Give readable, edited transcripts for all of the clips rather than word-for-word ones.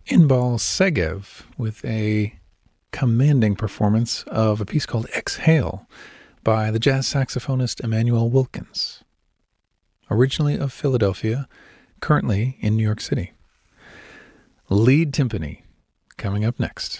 Inbal Segev with a commanding performance of a piece called Exhale by the jazz saxophonist Emmanuel Wilkins, originally of Philadelphia, currently in New York City. Lead timpani, coming up next.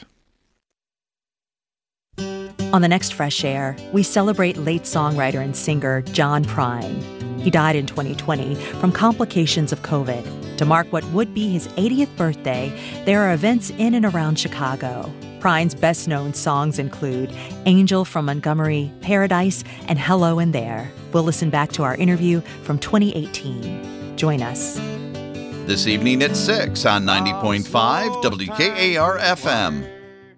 On the next Fresh Air, we celebrate late songwriter and singer John Prine. He died in 2020 from complications of COVID. To mark what would be his 80th birthday, there are events in and around Chicago. Prine's best-known songs include Angel from Montgomery, Paradise, and Hello in There. We'll listen back to our interview from 2018. Join us. This evening at 6 on 90.5 WKAR-FM.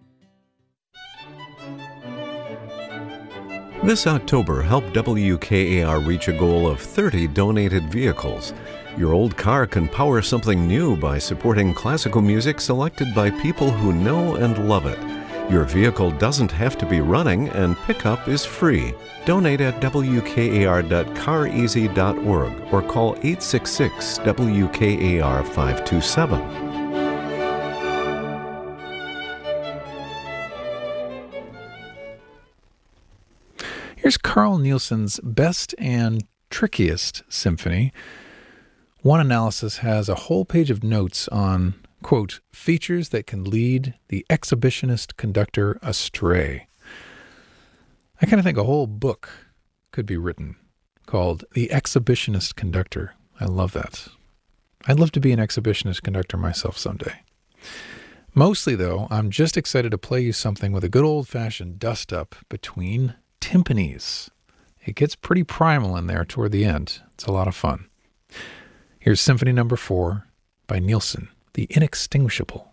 This October, help WKAR reach a goal of 30 donated vehicles. Your old car can power something new by supporting classical music selected by people who know and love it. Your vehicle doesn't have to be running, and pickup is free. Donate at wkar.careasy.org or call 866-WKAR-527. Here's Carl Nielsen's Best and Trickiest Symphony. One analysis has a whole page of notes on, quote, features that can lead the exhibitionist conductor astray. I kind of think a whole book could be written called The Exhibitionist Conductor. I love that. I'd love to be an exhibitionist conductor myself someday. Mostly, though, I'm just excited to play you something with a good old-fashioned dust-up between timpanis. It gets pretty primal in there toward the end. It's a lot of fun. Here's Symphony Number 4 by Nielsen, the Inextinguishable.